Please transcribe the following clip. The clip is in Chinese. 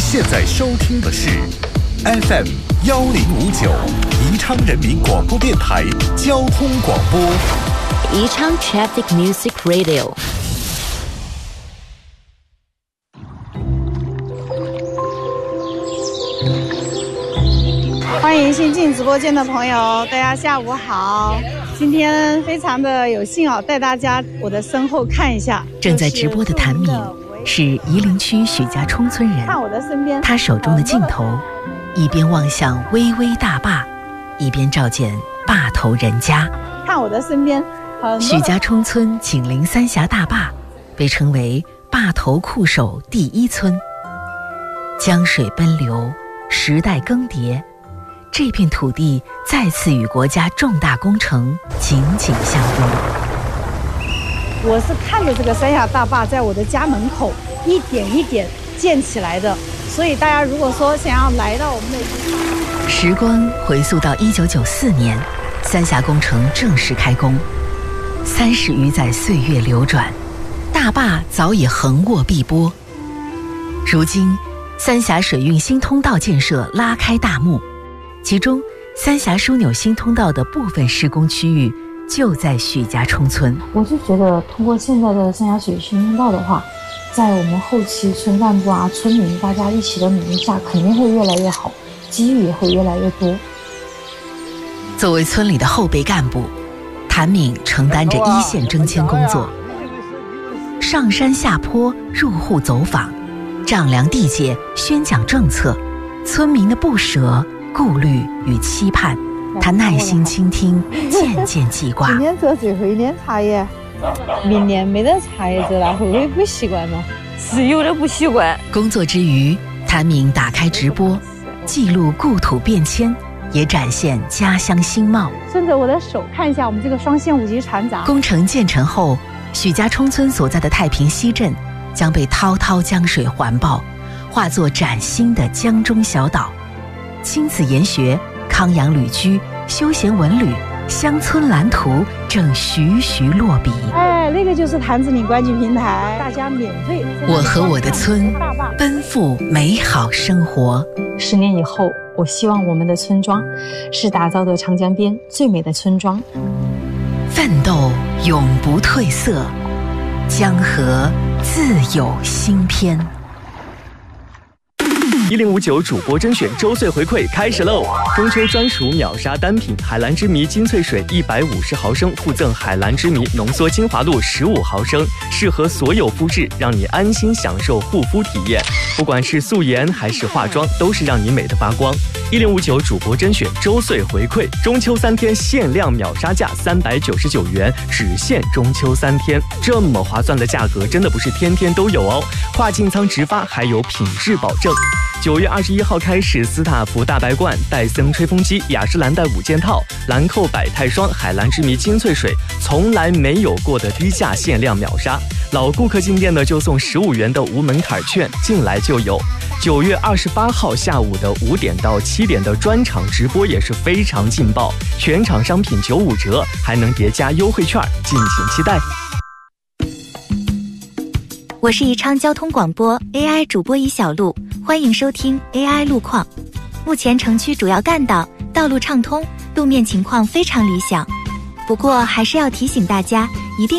现在收听的是 FM 1059宜昌人民广播电台交通广播。 宜昌 Traffic Music Radio。 欢迎新进直播间的朋友，大家下午好。今天非常的有幸带大家我的身后看一下。 正在直播的谭敏是夷陵区许家冲村人， 看我的身边， 他手中的镜头一边望向巍巍大坝，一边照见坝头人家。 看我的身边， 许家冲村紧邻三峡大坝，被称为坝头酷守第一村。江水奔流，时代更迭，这片土地再次与国家重大工程紧紧相拥。 我是看着这个三峡大坝在我的家门口一点一点建起来的，所以大家如果说想要来到我们的宜昌， 时光回溯到1994年，三峡工程正式开工。30余载岁月流转，大坝早已横卧碧波。如今，三峡水运新通道建设拉开大幕，其中三峡枢纽新通道的部分施工区域就在许家冲村。 我就觉得通过现在的三峡水新通道的话，在我们后期村干部村民大家一起的努力下，肯定会越来越好，机遇也会越来越多。 作为村里的后备干部，谭敏承担着一线征迁工作，上山下坡，入户走访，丈量地界，宣讲政策，村民的不舍、顾虑与期盼，他耐心倾听，渐渐记挂。 今年做最后一年茶叶，明年没得茶叶做了，会不会不习惯呢？ 是有点不习惯。 工作之余，谭敏打开直播，记录故土变迁，也展现家乡新貌。 顺着我的手看一下我们这个双线5级船闸。 工程建成后，许家冲村所在的太平西镇将被滔滔江水环抱，化作崭新的江中小岛。亲子研学、康养旅居、休闲文旅、乡村蓝图正徐徐落笔。 那个就是潭子岭观景平台，大家免费。 我和我的村奔赴美好生活。 10年以后，我希望我们的村庄是打造的长江边最美的村庄。 奋斗永不褪色，江河自有新篇。 1059主播甄选周岁回馈开始喽！中秋专属秒杀单品海蓝之谜金萃水150毫升，附赠海蓝之谜浓缩精华露15毫升，适合所有肤质，让你安心享受护肤体验。不管是素颜还是化妆，都是让你美得发光。1059主播甄选周岁回馈，中秋3天限量秒杀价399元，只限中秋3天，这么划算的价格真的不是天天都有哦！跨境仓直发，还有品质保证。9月21号开始，斯塔福大白罐、戴森吹风机、雅诗兰黛5件套、兰蔻百泰霜、海蓝之谜金萃水，从来没有过的低价限量秒杀。老顾客进店呢，就送15元的无门槛券，进来就有。9月28号下午的5点到7点的专场直播也是非常劲爆，全场商品95折，还能叠加优惠券，敬请期待。 我是宜昌交通广播 AI 主播尹小璐，欢迎收听 AI 路况。目前城区主要干道道路畅通，路面情况非常理想，不过还是要提醒大家，一定